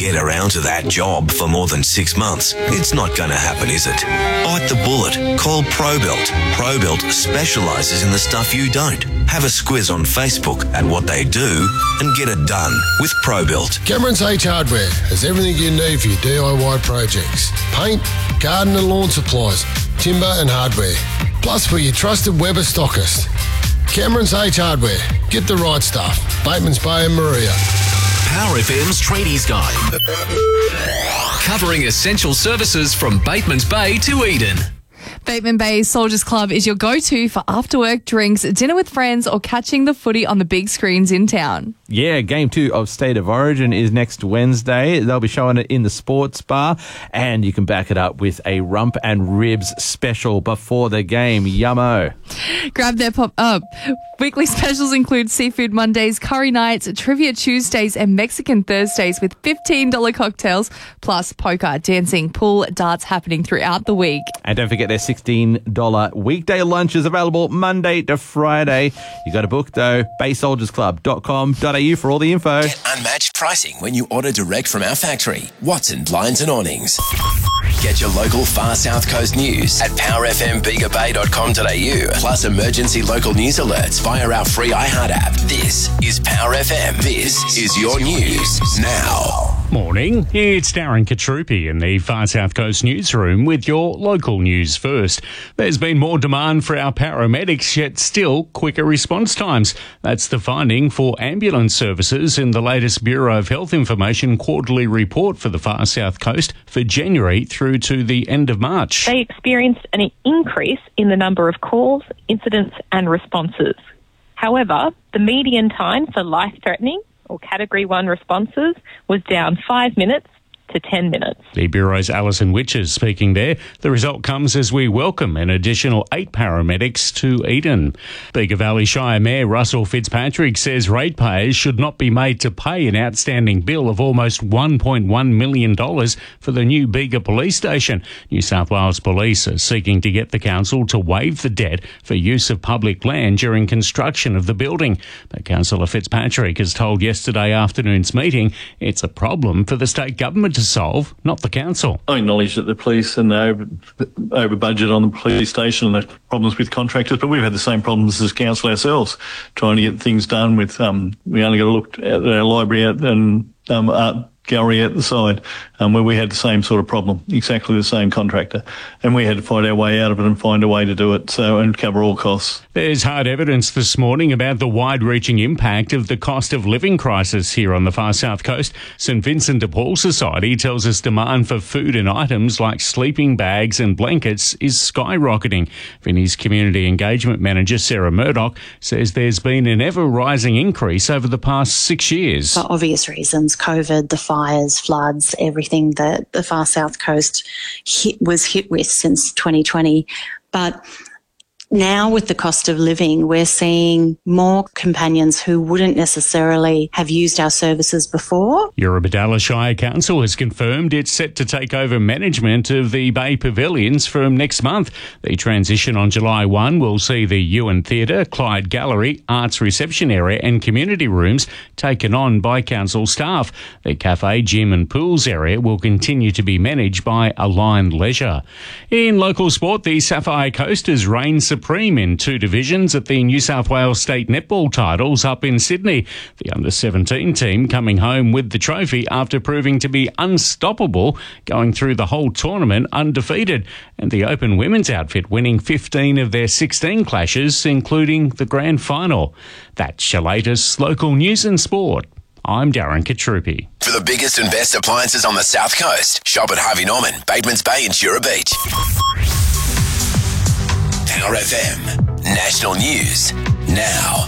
get around to that job for more than 6 months. It's not going to happen, is it? Bite the bullet. Call ProBuilt. ProBuilt specialises in the stuff you don't. Have a squiz on Facebook at what they do and get it done with ProBuilt. Cameron's H Hardware has everything you need for your DIY projects. Paint, garden and lawn supplies, timber and hardware. Plus, we're your trusted Weber stockist. Cameron's H Hardware. Get the right stuff. Bateman's Bay and Maria. Power FM's Tradies Guide. Covering essential services from Bateman's Bay to Eden. Bateman Bay Soldiers Club is your go-to for after-work drinks, dinner with friends, or catching the footy on the big screens in town. Yeah, Game 2 of State of Origin is next Wednesday. They'll be showing it in the sports bar, and you can back it up with a rump and ribs special before the game. Yummo. Grab their pop-up. Weekly specials include Seafood Mondays, Curry Nights, Trivia Tuesdays, and Mexican Thursdays with $15 cocktails, plus poker, dancing, pool, darts happening throughout the week. And don't forget their $16 weekday lunch is available Monday to Friday. You got to book, though, baysoldiersclub.com.au for all the info. Get unmatched pricing when you order direct from our factory. Watson Blinds and Awnings. Get your local Far South Coast news at powerfmbigabay.com.au, plus emergency local news alerts via our free iHeart app. This is Power FM. This is your news now. Morning, it's Darren Katrupi in the Far South Coast newsroom with your local news first. There's been more demand for our paramedics, yet still quicker response times. That's the finding for ambulance services in the latest Bureau of Health Information quarterly report for the Far South Coast for January through to the end of March. They experienced an increase in the number of calls, incidents and responses. However, the median time for life-threatening or Category 1 responses was down 5 minutes to 10 minutes. The Bureau's Alison Witches speaking there. The result comes as we welcome an additional 8 paramedics to Eden. Bega Valley Shire Mayor Russell Fitzpatrick says ratepayers should not be made to pay an outstanding bill of almost $1.1 million for the new Bega Police Station. New South Wales Police are seeking to get the council to waive the debt for use of public land during construction of the building. But Councillor Fitzpatrick has told yesterday afternoon's meeting it's a problem for the state government to solve, not the council. I acknowledge that the police and over budget on the police station and the problems with contractors, but we've had the same problems as council ourselves, trying to get things done with, we only got to look at our library and art gallery at the side, where we had the same sort of problem, exactly the same contractor, and we had to find our way out of it and find a way to do it and cover all costs. There's hard evidence this morning about the wide-reaching impact of the cost of living crisis here on the Far South Coast. St Vincent de Paul Society tells us demand for food and items like sleeping bags and blankets is skyrocketing. Vinnie's community engagement manager Sarah Murdoch says there's been an ever-rising increase over the past 6 years. For obvious reasons, COVID, the fires, floods, everything that the Far South Coast was hit with since 2020. But now with the cost of living, we're seeing more companions who wouldn't necessarily have used our services before. Eurobodalla Shire Council has confirmed it's set to take over management of the Bay Pavilions from next month. The transition on July 1 will see the Ewan Theatre, Clyde Gallery, Arts Reception Area and community rooms taken on by council staff. The cafe, gym and pools area will continue to be managed by Aligned Leisure. In local sport, the Sapphire Coast has reigned supreme in 2 divisions at the New South Wales State Netball titles up in Sydney. The under-17 team coming home with the trophy after proving to be unstoppable, going through the whole tournament undefeated, and the Open women's outfit winning 15 of their 16 clashes, including the grand final. That's your latest local news and sport. I'm Darren Katrupi. For the biggest and best appliances on the South Coast, shop at Harvey Norman, Bateman's Bay and Jura Beach. Power FM. National News now.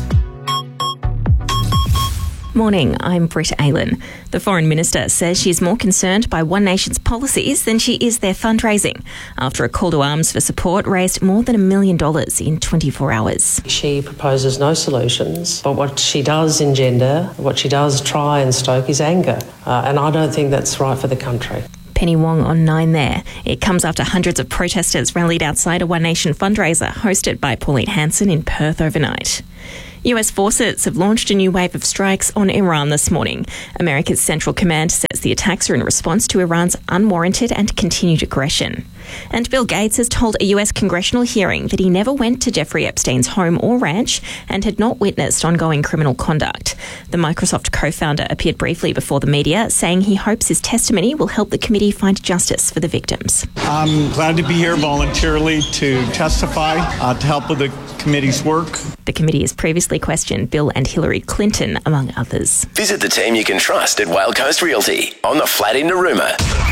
Morning, I'm Britt Aylen. The Foreign Minister says she's more concerned by One Nation's policies than she is their fundraising, after a call to arms for support raised more than $1 million in 24 hours. She proposes no solutions, but what she does engender, what she does try and stoke is anger, and I don't think that's right for the country. Penny Wong on 9 there. It comes after hundreds of protesters rallied outside a One Nation fundraiser hosted by Pauline Hanson in Perth overnight. US forces have launched a new wave of strikes on Iran this morning. America's Central Command says the attacks are in response to Iran's unwarranted and continued aggression. And Bill Gates has told a US congressional hearing that he never went to Jeffrey Epstein's home or ranch and had not witnessed ongoing criminal conduct. The Microsoft co-founder appeared briefly before the media, saying he hopes his testimony will help the committee find justice for the victims. I'm glad to be here voluntarily to testify to help with the committee's work. The committee has previously questioned Bill and Hillary Clinton, among others. Visit the team you can trust at Whale Coast Realty on the flat in Narooma.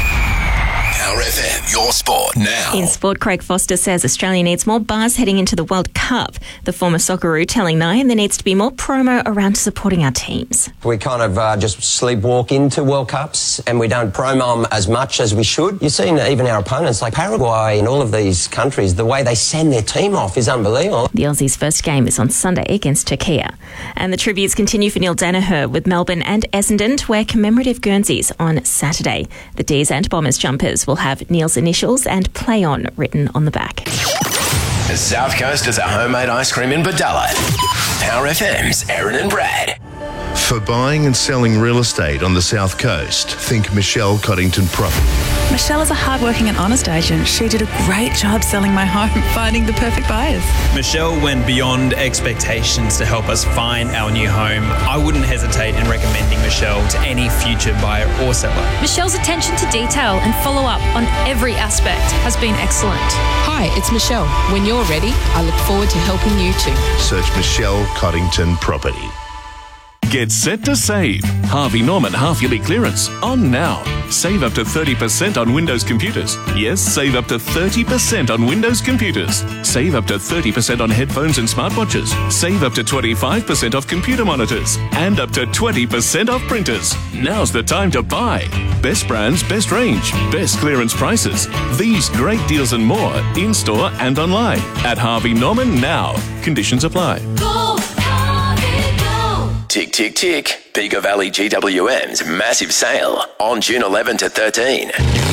Power FM, your sport now. In sport, Craig Foster says Australia needs more buzz heading into the World Cup. The former Socceroo telling Nine there needs to be more promo around supporting our teams. We kind of just sleepwalk into World Cups and we don't promo them as much as we should. You've seen even our opponents like Paraguay and all of these countries, the way they send their team off is unbelievable. The Aussies' first game is on Sunday against Turkey. And the tributes continue for Neil Danaher with Melbourne and Essendon to wear commemorative Guernseys on Saturday. The D's and Bombers jumpers will have Neil's initials and Play On written on the back. The South Coast is a homemade ice cream in Badalla. Power FM's Aaron and Brad. For buying and selling real estate on the South Coast, think Michelle Coddington Property. Michelle is a hardworking and honest agent. She did a great job selling my home, finding the perfect buyers. Michelle went beyond expectations to help us find our new home. I wouldn't hesitate in recommending Michelle to any future buyer or seller. Michelle's attention to detail and follow-up on every aspect has been excellent. Hi, it's Michelle. When you're ready, I look forward to helping you too. Search Michelle Coddington Property. Get set to save. Harvey Norman half-yearly clearance on now. Save up to 30% on Windows computers. Yes, save up to 30% on Windows computers. Save up to 30% on headphones and smartwatches. Save up to 25% off computer monitors. And up to 20% off printers. Now's the time to buy. Best brands, best range, best clearance prices. These great deals and more in-store and online. At Harvey Norman now. Conditions apply. Tick, tick, tick. Bega Valley GWM's massive sale on June 11 to 13.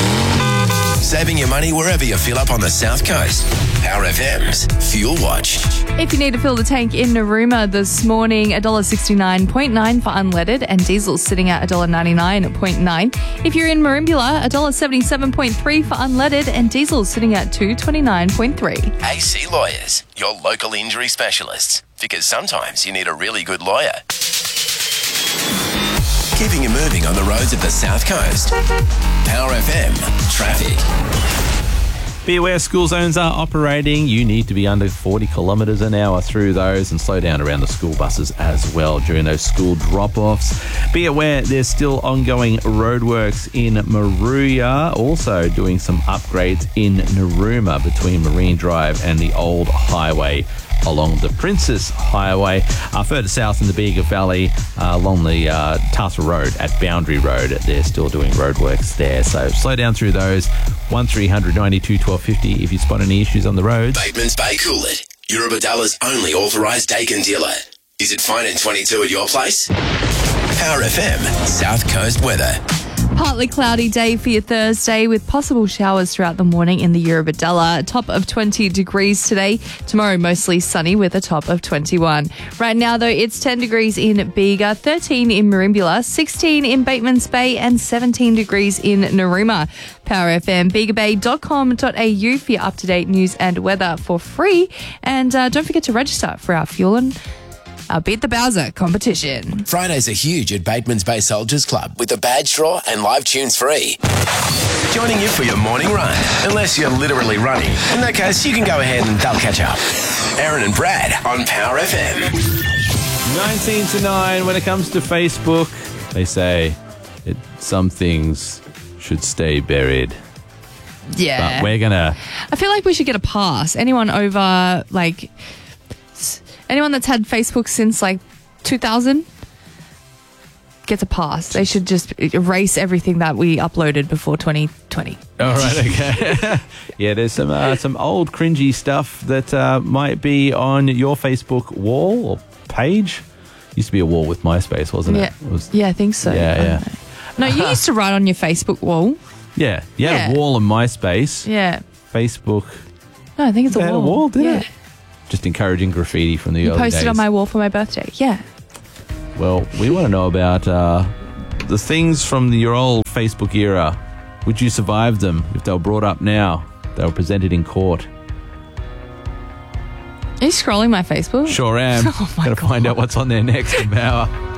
Saving your money wherever you fill up on the South Coast. Power FM's Fuel Watch. If you need to fill the tank in Narooma this morning, $1.69.9 for unleaded and diesel sitting at $1.99.9. If you're in Merimbula, $1.77.3 for unleaded and diesel sitting at $2.29.3. AC Lawyers, your local injury specialists. Because sometimes you need a really good lawyer. Keeping you moving on the roads of the South Coast. Power FM Traffic. Be aware school zones are operating. You need to be under 40 kilometres an hour through those and slow down around the school buses as well during those school drop-offs. Be aware there's still ongoing roadworks in Maruya, also doing some upgrades in Narooma between Marine Drive and the old highway along the Princess Highway. Further south in the Bega Valley, along the Tarsa Road at Boundary Road, they're still doing roadworks there. So slow down through those. 1300 92 1250 if you spot any issues on the roads. Bateman's Bay Coolett, Eurobadalla's only authorised Dakin dealer. Is it fine in 22 at your place? Power FM South Coast weather. Partly cloudy day for your Thursday with possible showers throughout the morning in the Eurobadalla. A top of 20 degrees today. Tomorrow mostly sunny with a top of 21. Right now though, it's 10 degrees in Bega, 13 in Merimbula, 16 in Bateman's Bay and 17 degrees in Narooma. Power FM, begabay.com.au for your up-to-date news and weather for free. And don't forget to register for our Fuel and Beat the Bowser competition. Fridays are huge at Bateman's Bay Soldiers Club with a badge draw and live tunes free. Joining you for your morning run, unless you're literally running. In that case, you can go ahead and they'll catch up. Aaron and Brad on Power FM. 19 to 9 when it comes to Facebook. They say some things should stay buried. Yeah. But we're going to... I feel like we should get a pass. Anyone over, anyone that's had Facebook since 2000 gets a pass. They should just erase everything that we uploaded before 2020. All right, okay. Yeah, there's some old cringy stuff that might be on your Facebook wall or page. Used to be a wall with MySpace, wasn't it? Yeah, I think so. Yeah. No, you used to write on your Facebook wall. Yeah, you had a wall on MySpace. Yeah. Facebook. No, I think it's a wall. Had a wall, didn't it? just encouraging graffiti from the You early days. posted on my wall for my birthday. Yeah. Well, we want to know about the things from your old Facebook era. Would you survive them if they were brought up now? They were presented in court. Are you scrolling my Facebook? Sure am. Oh my Gonna find out what's on there next in an hour.